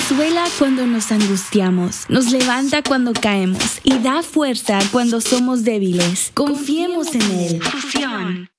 consuela cuando nos angustiamos, nos levanta cuando caemos y da fuerza cuando somos débiles. Confiemos en Él. Fusión.